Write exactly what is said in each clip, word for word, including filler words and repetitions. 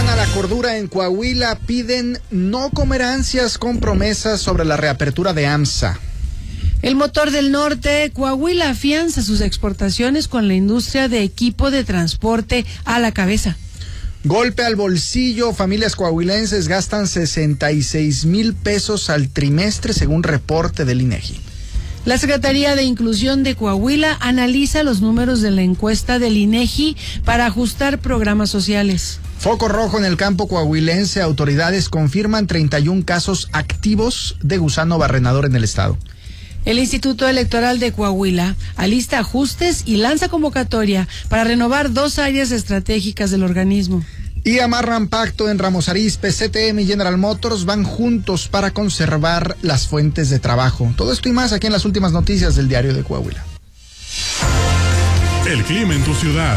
Llaman a la cordura en Coahuila, piden no comer ansias con promesas sobre la reapertura de AMSA. El Motor del Norte, Coahuila, afianza sus exportaciones con la industria de equipo de transporte a la cabeza. Golpe al bolsillo, familias coahuilenses gastan sesenta y seis mil pesos al trimestre según reporte del INEGI. La Secretaría de Inclusión de Coahuila analiza los números de la encuesta del INEGI para ajustar programas sociales. Foco rojo en el campo coahuilense, autoridades confirman treinta y un casos activos de gusano barrenador en el estado. El Instituto Electoral de Coahuila alista ajustes y lanza convocatoria para renovar dos áreas estratégicas del organismo. Y amarran pacto en Ramos Arizpe, C T M y General Motors van juntos para conservar las fuentes de trabajo. Todo esto y más aquí en las últimas noticias del Diario de Coahuila. El clima en tu ciudad.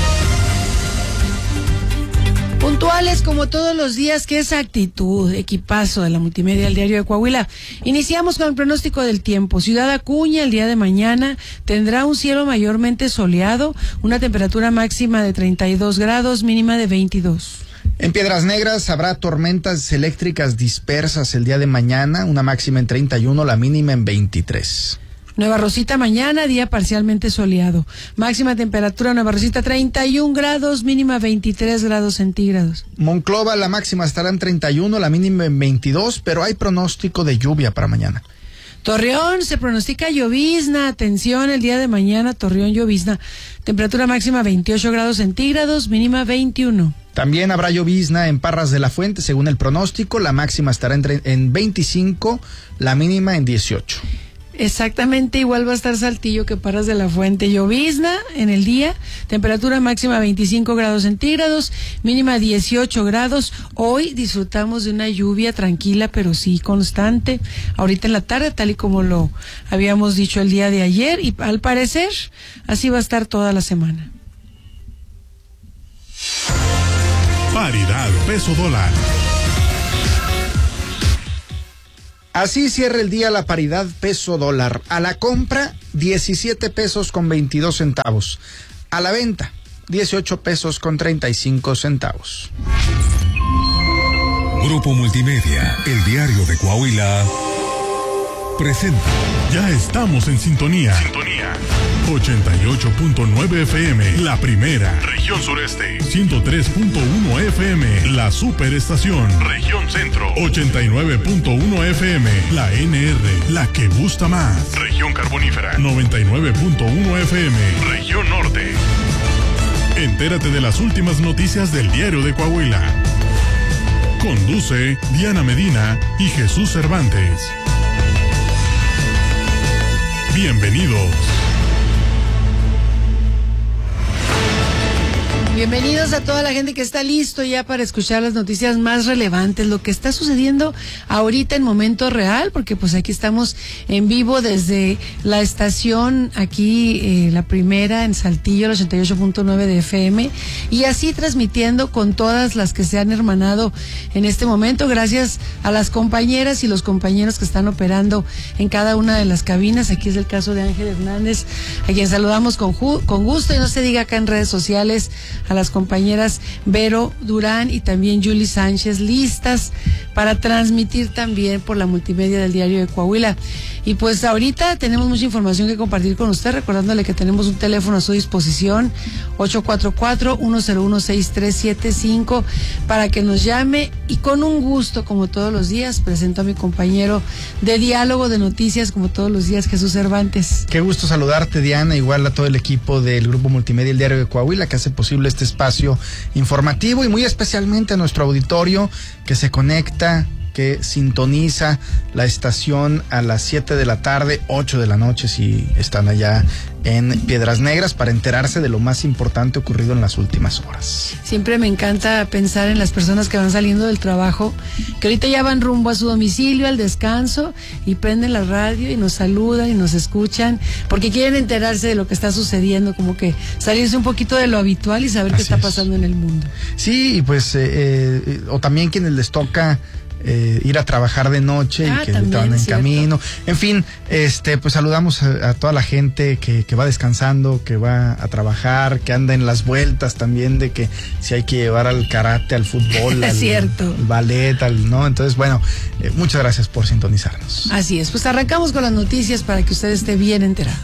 Puntuales como todos los días, que es actitud, equipazo de la multimedia del Diario de Coahuila. Iniciamos con el pronóstico del tiempo. Ciudad Acuña, el día de mañana tendrá un cielo mayormente soleado, una temperatura máxima de treinta y dos grados, mínima de veintidós. En Piedras Negras habrá tormentas eléctricas dispersas el día de mañana, una máxima en treinta y uno, la mínima en veintitrés. Nueva Rosita mañana, día parcialmente soleado. Máxima temperatura Nueva Rosita treinta y un grados, mínima veintitrés grados centígrados. Monclova, la máxima estará en treinta y uno, la mínima en veintidós, pero hay pronóstico de lluvia para mañana. Torreón, se pronostica llovizna, atención, el día de mañana, Torreón llovizna. Temperatura máxima veintiocho grados centígrados, mínima veintiuno. También habrá llovizna en Parras de la Fuente, según el pronóstico, la máxima estará en, en veinticinco, la mínima en dieciocho. Exactamente igual va a estar Saltillo que Parras de la Fuente. Llovizna en el día, temperatura máxima veinticinco grados centígrados, mínima dieciocho grados. Hoy disfrutamos de una lluvia tranquila pero sí constante. Ahorita en la tarde, tal y como lo habíamos dicho el día de ayer, y al parecer así va a estar toda la semana. Paridad peso dólar. Así cierra el día la paridad peso dólar. A la compra, diecisiete pesos con veintidós centavos. A la venta, dieciocho pesos con treinta y cinco centavos. Grupo Multimedia, el Diario de Coahuila, presenta. Ya estamos en sintonía. Sintonía. ochenta y ocho punto nueve F M, la primera. Región Sureste. ciento tres punto uno F M, la superestación. Región Centro. ochenta y nueve punto uno F M, la N R, la que gusta más. Región Carbonífera. noventa y nueve punto uno F M, Región Norte. Entérate de las últimas noticias del Diario de Coahuila. Conduce Diana Medina y Jesús Cervantes. Bienvenidos. Bienvenidos a toda la gente que está listo ya para escuchar las noticias más relevantes, lo que está sucediendo ahorita en momento real, porque pues aquí estamos en vivo desde la estación aquí, eh, la primera en Saltillo, el ochenta y ocho punto nueve de F M, y así transmitiendo con todas las que se han hermanado en este momento, gracias a las compañeras y los compañeros que están operando en cada una de las cabinas. Aquí es el caso de Ángel Hernández, a quien saludamos con, ju- con gusto, y no se diga acá en redes sociales, a las compañeras Vero Durán y también Julie Sánchez, listas para transmitir también por la multimedia del Diario de Coahuila. Y pues ahorita tenemos mucha información que compartir con usted, recordándole que tenemos un teléfono a su disposición, ocho cuatro cuatro, uno cero uno, seis tres siete cinco, para que nos llame, y con un gusto, como todos los días, presento a mi compañero de diálogo de noticias, como todos los días, Jesús Cervantes. Qué gusto saludarte, Diana, igual a todo el equipo del Grupo Multimedia el Diario de Coahuila, que hace posible este espacio informativo, y muy especialmente a nuestro auditorio que se conecta, que sintoniza la estación a las siete de la tarde, ocho de la noche si están allá en Piedras Negras, para enterarse de lo más importante ocurrido en las últimas horas. Siempre me encanta pensar en las personas que van saliendo del trabajo, que ahorita ya van rumbo a su domicilio, al descanso, y prenden la radio y nos saludan y nos escuchan, porque quieren enterarse de lo que está sucediendo, como que salirse un poquito de lo habitual y saber Así qué está es. pasando en el mundo. Sí, y pues, eh, eh, o también quienes les toca eh, ir a trabajar de noche ah, y que estaban en camino. En fin, este, pues saludamos a, a toda la gente que, que va descansando, que va a trabajar, que anda en las vueltas también de que si hay que llevar al karate, al fútbol, al, cierto. al ballet, al, ¿no? Entonces, bueno, eh, muchas gracias por sintonizarnos. Así es, pues arrancamos con las noticias para que usted esté bien enterado.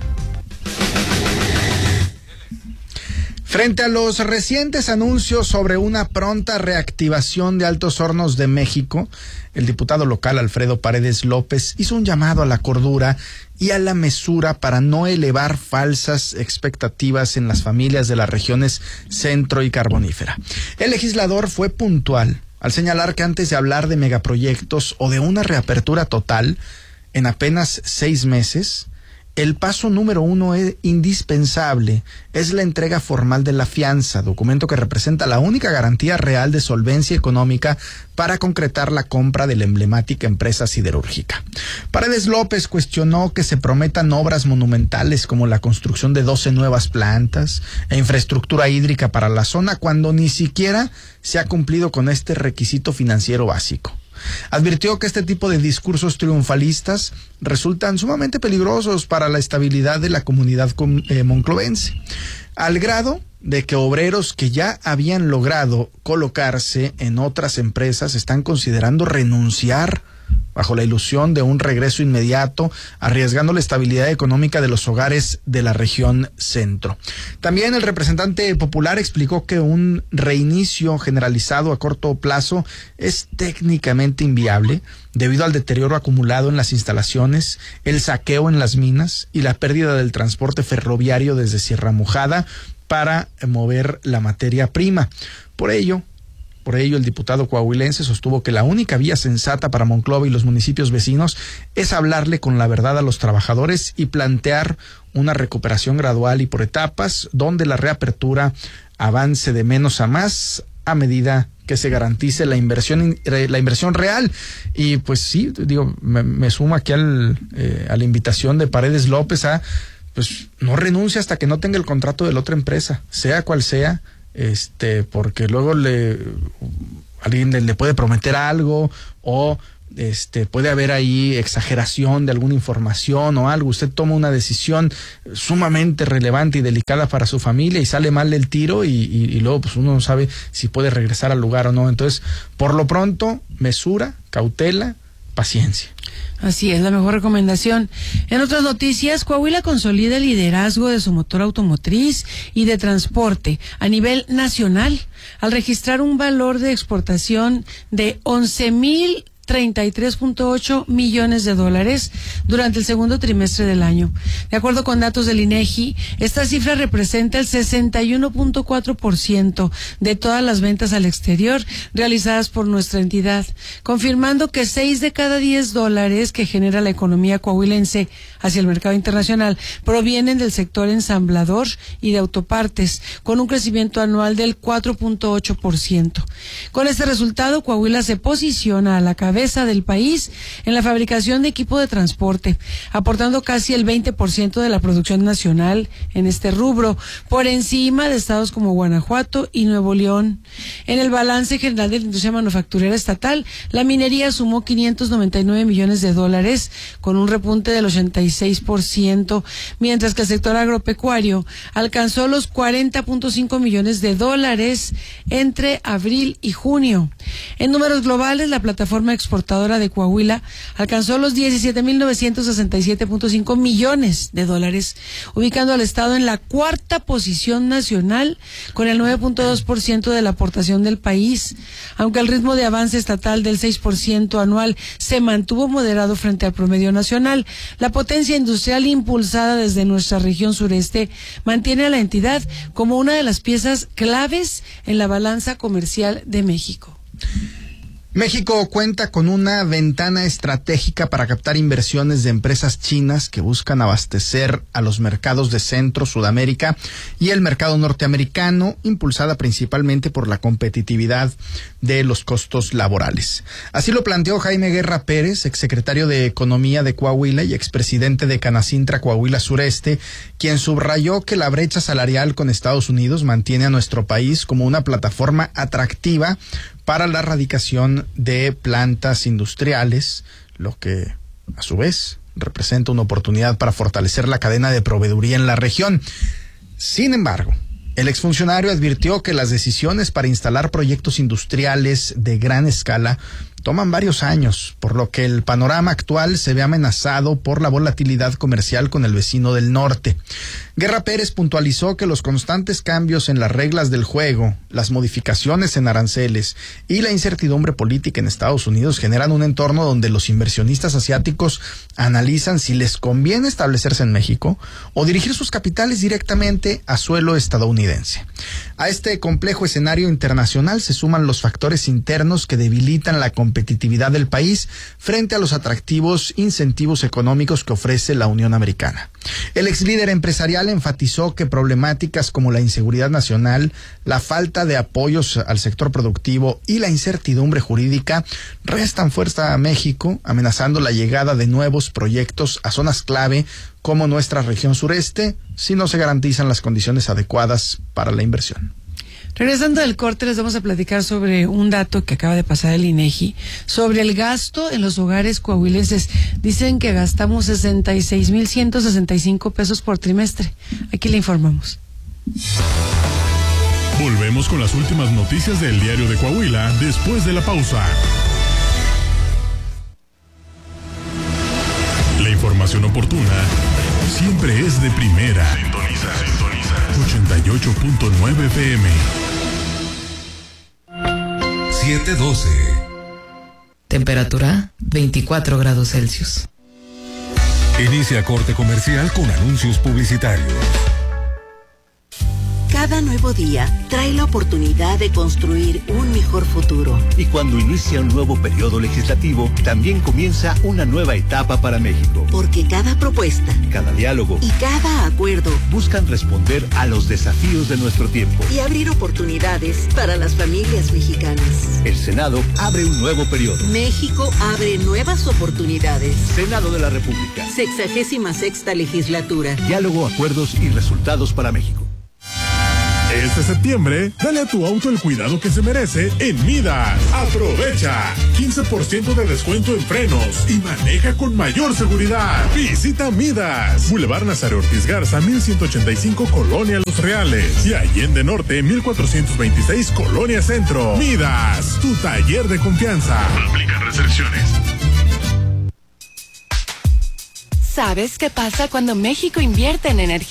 Frente a los recientes anuncios sobre una pronta reactivación de Altos Hornos de México, el diputado local Alfredo Paredes López hizo un llamado a la cordura y a la mesura para no elevar falsas expectativas en las familias de las regiones centro y carbonífera. El legislador fue puntual al señalar que antes de hablar de megaproyectos o de una reapertura total en apenas seis meses, el paso número uno es indispensable, es la entrega formal de la fianza, documento que representa la única garantía real de solvencia económica para concretar la compra de la emblemática empresa siderúrgica. Paredes López cuestionó que se prometan obras monumentales como la construcción de doce nuevas plantas e infraestructura hídrica para la zona cuando ni siquiera se ha cumplido con este requisito financiero básico. Advirtió que este tipo de discursos triunfalistas resultan sumamente peligrosos para la estabilidad de la comunidad eh, monclovense, al grado de que obreros que ya habían logrado colocarse en otras empresas están considerando renunciar bajo la ilusión de un regreso inmediato, arriesgando la estabilidad económica de los hogares de la región centro. También el representante popular explicó que un reinicio generalizado a corto plazo es técnicamente inviable debido al deterioro acumulado en las instalaciones, el saqueo en las minas y la pérdida del transporte ferroviario desde Sierra Mojada para mover la materia prima. Por ello, Por ello, el diputado coahuilense sostuvo que la única vía sensata para Monclova y los municipios vecinos es hablarle con la verdad a los trabajadores y plantear una recuperación gradual y por etapas, donde la reapertura avance de menos a más a medida que se garantice la inversión la inversión real. Y pues sí, digo, me, me sumo aquí al, eh, a la invitación de Paredes López a, pues no renuncie hasta que no tenga el contrato de la otra empresa, sea cual sea. Este, porque luego le alguien le, le puede prometer algo o este puede haber ahí exageración de alguna información o algo. Usted toma una decisión sumamente relevante y delicada para su familia y sale mal el tiro y, y, y luego pues uno no sabe si puede regresar al lugar o no. Entonces, por lo pronto, mesura, cautela, paciencia. Así es, la mejor recomendación. En otras noticias, Coahuila consolida el liderazgo de su motor automotriz y de transporte a nivel nacional al registrar un valor de exportación de once mil treinta y tres punto ocho millones de dólares durante el segundo trimestre del año. De acuerdo con datos del INEGI, esta cifra representa el sesenta y uno punto cuatro por ciento de todas las ventas al exterior realizadas por nuestra entidad, confirmando que seis de cada diez dólares que genera la economía coahuilense hacia el mercado internacional provienen del sector ensamblador y de autopartes, con un crecimiento anual del cuatro punto ocho por ciento. Con este resultado, Coahuila se posiciona a la cabeza del país en la fabricación de equipo de transporte, aportando casi el veinte por ciento de la producción nacional en este rubro, por encima de estados como Guanajuato y Nuevo León. En el balance general de la industria manufacturera estatal, la minería sumó quinientos noventa y nueve millones de dólares, con un repunte del ochenta y seis por ciento, mientras que el sector agropecuario alcanzó los cuarenta punto cinco millones de dólares entre abril y junio. En números globales, la plataforma exportadora de Coahuila alcanzó los diecisiete mil novecientos sesenta y siete punto cinco millones de dólares, ubicando al estado en la cuarta posición nacional con el nueve punto dos por ciento de la aportación del país. Aunque el ritmo de avance estatal del seis por ciento anual se mantuvo moderado frente al promedio nacional, la potencia industrial impulsada desde nuestra región sureste mantiene a la entidad como una de las piezas claves en la balanza comercial de México. México cuenta con una ventana estratégica para captar inversiones de empresas chinas que buscan abastecer a los mercados de Centro, Sudamérica y el mercado norteamericano, impulsada principalmente por la competitividad de los costos laborales. Así lo planteó Jaime Guerra Pérez, exsecretario de Economía de Coahuila y expresidente de Canacintra Coahuila Sureste, quien subrayó que la brecha salarial con Estados Unidos mantiene a nuestro país como una plataforma atractiva para la erradicación de plantas industriales, lo que a su vez representa una oportunidad para fortalecer la cadena de proveeduría en la región. Sin embargo, el exfuncionario advirtió que las decisiones para instalar proyectos industriales de gran escala toman varios años, por lo que el panorama actual se ve amenazado por la volatilidad comercial con el vecino del norte. Guerra Pérez puntualizó que los constantes cambios en las reglas del juego, las modificaciones en aranceles y la incertidumbre política en Estados Unidos generan un entorno donde los inversionistas asiáticos analizan si les conviene establecerse en México o dirigir sus capitales directamente a suelo estadounidense. A este complejo escenario internacional se suman los factores internos que debilitan la competitividad del país frente a los atractivos incentivos económicos que ofrece la Unión Americana. El ex líder empresarial enfatizó que problemáticas como la inseguridad nacional, la falta de apoyos al sector productivo y la incertidumbre jurídica restan fuerza a México, amenazando la llegada de nuevos proyectos a zonas clave como nuestra región sureste, si no se garantizan las condiciones adecuadas para la inversión. Regresando del corte, les vamos a platicar sobre un dato que acaba de pasar el INEGI, sobre el gasto en los hogares coahuilenses. Dicen que gastamos sesenta y seis mil ciento sesenta y cinco pesos por trimestre. Aquí le informamos. Volvemos con las últimas noticias del Diario de Coahuila después de la pausa. La información oportuna siempre es de primera. Sintoniza, sintoniza. ochenta y ocho punto nueve F M. siete doce. Temperatura veinticuatro grados Celsius. Inicia corte comercial con anuncios publicitarios. Cada nuevo día trae la oportunidad de construir un mejor futuro. Y cuando inicia un nuevo periodo legislativo, también comienza una nueva etapa para México. Porque cada propuesta, cada diálogo y cada acuerdo buscan responder a los desafíos de nuestro tiempo y abrir oportunidades para las familias mexicanas. El Senado abre un nuevo periodo. México abre nuevas oportunidades. Senado de la República. Sexagésima sexta legislatura. Diálogo, acuerdos y resultados para México. Este septiembre, dale a tu auto el cuidado que se merece en Midas. Aprovecha quince por ciento de descuento en frenos y maneja con mayor seguridad. Visita Midas, Boulevard Nazario Ortiz Garza, mil ciento ochenta y cinco, Colonia Los Reales, y Allende Norte, mil cuatrocientos veintiséis, Colonia Centro. Midas, tu taller de confianza. Aplican restricciones. ¿Sabes qué pasa cuando México invierte en energía?